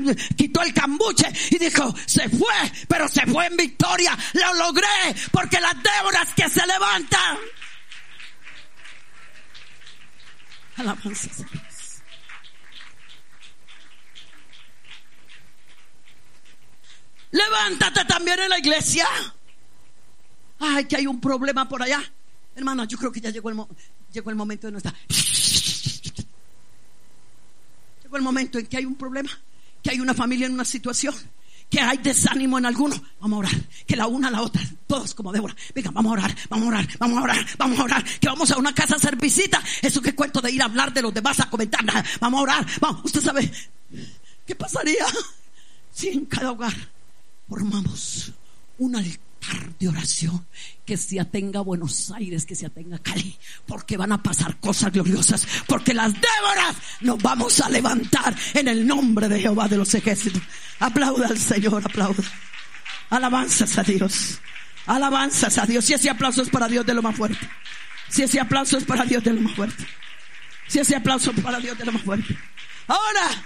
quitó el cambuche y dijo: se fue, pero se fue en victoria. Lo logré, porque las Déboras que se levantan. Alabanza a Dios. Levántate también en la iglesia. Ay, que hay un problema por allá. Hermana, yo creo que ya llegó el momento de nuestra. Llegó el momento en que hay un problema, que hay una familia en una situación, que hay desánimo en alguno. Vamos a orar, que la una a la otra, todos como Débora. Venga, vamos a orar, vamos a orar, vamos a orar, vamos a orar. Que vamos a una casa a hacer visita. Eso que cuento de ir a hablar de los demás, a comentar. Vamos a orar, vamos. Usted sabe qué pasaría si en cada hogar formamos un altar de oración que se atenga a Buenos Aires, que se atenga a Cali, porque van a pasar cosas gloriosas, porque las Déboras nos vamos a levantar en el nombre de Jehová de los ejércitos. Aplauda al Señor, aplauda. Alabanzas a Dios, alabanzas a Dios. Si ese aplauso es para Dios, de lo más fuerte. Si ese aplauso es para Dios, de lo más fuerte. Si ese aplauso es para Dios, de lo más fuerte. Ahora,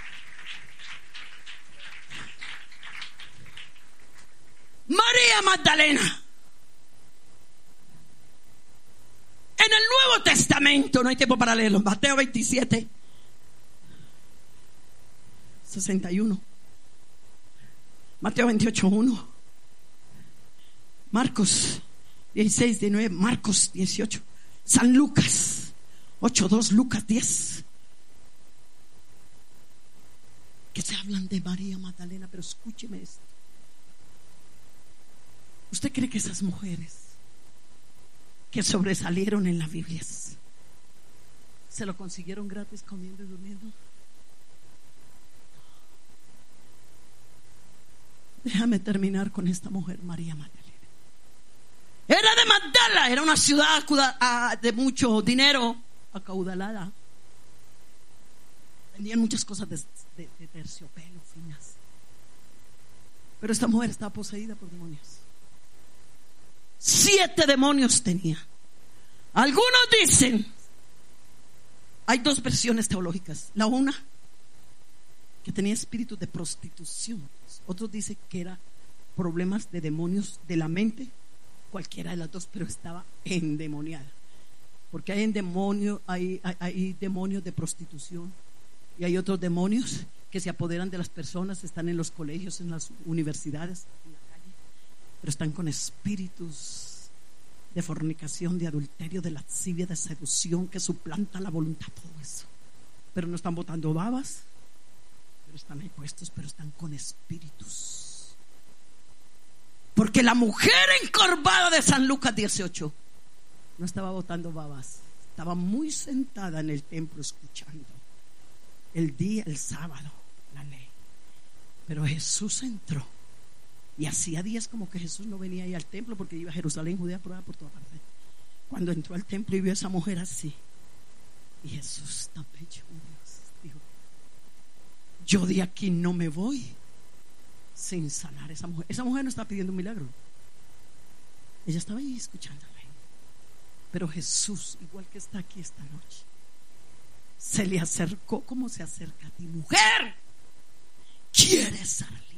María Magdalena. En el Nuevo Testamento, no hay tiempo para leerlo. Mateo 27, 61. Mateo 28, 1. Marcos 16, 19. Marcos 18. San Lucas 8, 2. Lucas 10. Que se hablan de María Magdalena, pero escúcheme esto. ¿Usted cree que esas mujeres que sobresalieron en la Biblia se lo consiguieron gratis comiendo y durmiendo? Déjame terminar con esta mujer, María Magdalena. Era de Magdala, era una ciudad de mucho dinero, acaudalada. Vendían muchas cosas de terciopelo finas. Pero esta mujer estaba poseída por demonios. 7 demonios tenía. Algunos dicen, hay 2 versiones teológicas. La una, que tenía espíritu de prostitución. Otros dicen que era problemas de demonios de la mente. Cualquiera de las 2, pero estaba endemoniada. Porque hay demonios de prostitución y hay otros demonios que se apoderan de las personas. Están en los colegios, en las universidades, en la calle, pero están con espíritus de fornicación, de adulterio, de lascivia, de seducción, que suplanta la voluntad, todo eso. Pero no están botando babas, pero están ahí puestos, pero están con espíritus. Porque la mujer encorvada de San Lucas 18 no estaba botando babas, estaba muy sentada en el templo escuchando el sábado, la ley. Pero Jesús entró. Y hacía días como que Jesús no venía ahí al templo, porque iba a Jerusalén, Judea, por toda parte. Cuando entró al templo y vio a esa mujer así, y Jesús, tan bello, Dios, dijo: yo de aquí no me voy sin sanar a esa mujer. Esa mujer no estaba pidiendo un milagro, ella estaba ahí escuchándole. Pero Jesús, igual que está aquí esta noche, se le acercó como se acerca a ti: mujer, ¿quieres ser libre?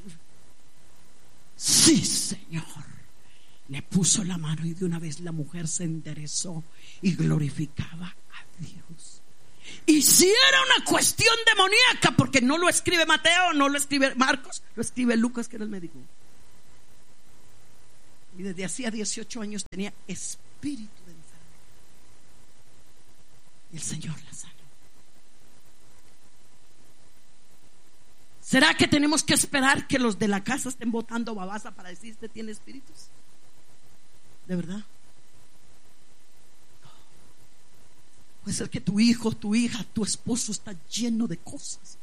Sí, Señor. Le puso la mano y de una vez la mujer se enderezó y glorificaba a Dios. Y si era una cuestión demoníaca, porque no lo escribe Mateo, no lo escribe Marcos, lo escribe Lucas, que era el médico. Y desde hacía 18 años tenía espíritu de enfermedad. Y el Señor la sanó. ¿Será que tenemos que esperar que los de la casa estén botando babasa para decir que tiene espíritus? ¿De verdad? Puede ser que tu hijo, tu hija, tu esposo está lleno de cosas,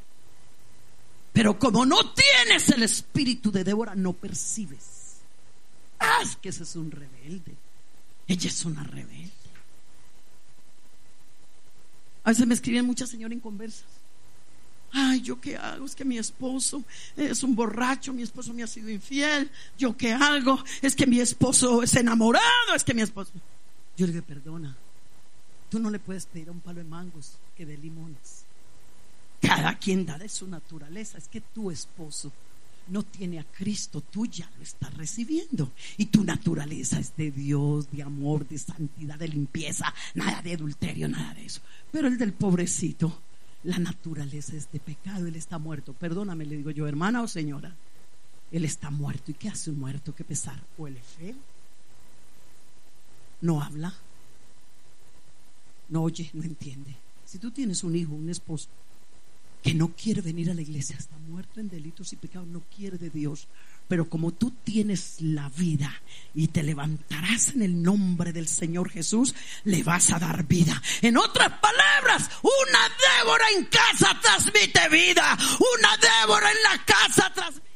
pero como no tienes el espíritu de Débora, no percibes. Es que ese es un rebelde. Ella es una rebelde. A veces me escriben muchas señoras en conversas: ay, ¿yo qué hago? Es que mi esposo es un borracho, mi esposo me ha sido infiel. ¿Yo qué hago? Es que mi esposo es enamorado, es que mi esposo... Yo le digo: perdona, tú no le puedes pedir a un palo de mangos que dé limones. Cada quien da de su naturaleza. Es que tu esposo no tiene a Cristo, tú ya lo estás recibiendo. Y tu naturaleza es de Dios, de amor, de santidad, de limpieza, nada de adulterio, nada de eso. Pero el del pobrecito, la naturaleza es de pecado, él está muerto. Perdóname, le digo yo, hermana o señora, él está muerto. ¿Y qué hace un muerto? ¿Qué pesar? ¿O él es feo? ¿No habla? ¿No oye? ¿No entiende? Si tú tienes un hijo, un esposo que no quiere venir a la iglesia, está muerto en delitos y pecados, no quiere de Dios. Pero como tú tienes la vida y te levantarás en el nombre del Señor Jesús, le vas a dar vida. En otras palabras, una Débora en casa transmite vida. Una Débora en la casa transmite